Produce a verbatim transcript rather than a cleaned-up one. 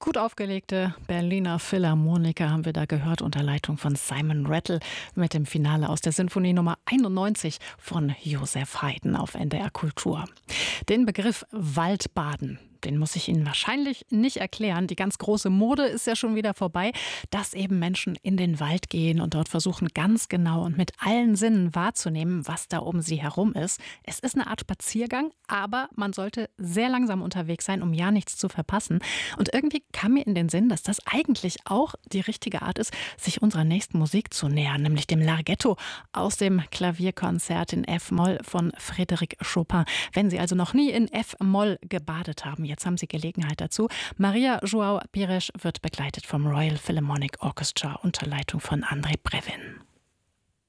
Gut aufgelegte Berliner Philharmoniker haben wir da gehört unter Leitung von Simon Rattle mit dem Finale aus der Sinfonie Nummer einundneunzig von Joseph Haydn auf N D R Kultur. Den Begriff Waldbaden, den muss ich Ihnen wahrscheinlich nicht erklären. Die ganz große Mode ist ja schon wieder vorbei, dass eben Menschen in den Wald gehen und dort versuchen, ganz genau und mit allen Sinnen wahrzunehmen, was da um sie herum ist. Es ist eine Art Spaziergang, aber man sollte sehr langsam unterwegs sein, um ja nichts zu verpassen. Und irgendwie kam mir in den Sinn, dass das eigentlich auch die richtige Art ist, sich unserer nächsten Musik zu nähern, nämlich dem Larghetto aus dem Klavierkonzert in F-Moll von Frédéric Chopin. Wenn Sie also noch nie in F-Moll gebadet haben, jetzt haben Sie Gelegenheit dazu. Maria João Pires wird begleitet vom Royal Philharmonic Orchestra unter Leitung von André Previn.